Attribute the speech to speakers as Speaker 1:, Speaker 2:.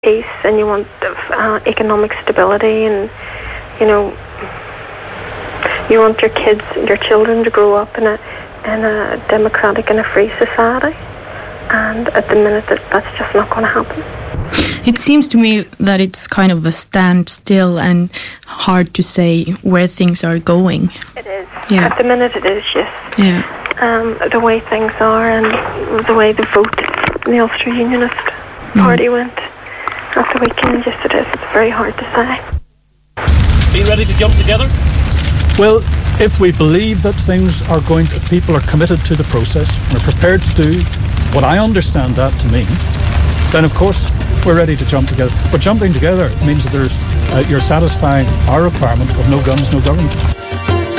Speaker 1: peace and you want economic stability, and you know, you want your kids, your children to grow up in a democratic and a free society, and at the minute that's just not going to happen.
Speaker 2: It seems to me that it's kind of a standstill and hard to say where things are going.
Speaker 1: It is.
Speaker 2: Yeah.
Speaker 1: At the minute it is, yes.
Speaker 2: Yeah.
Speaker 1: The way things are and the way the vote in the Ulster Unionist Party went at the weekend, yes it is. It's very hard to say.
Speaker 3: Be ready to jump together?
Speaker 4: Well, if we believe that people are committed to the process and are prepared to do what I understand that to mean, then of course we're ready to jump together. But jumping together means that you're satisfying our requirement of no guns, no government.